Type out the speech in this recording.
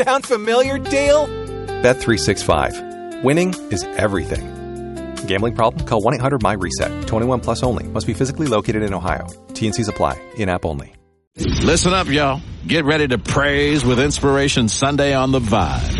Sound familiar, Dale? Bet365. Winning is everything. Gambling problem? Call 1-800-MY-RESET. 21 plus only. Must be physically located in Ohio. T&Cs apply. In-app only. Listen up, y'all. Get ready to praise with Inspiration Sunday on The Vibe.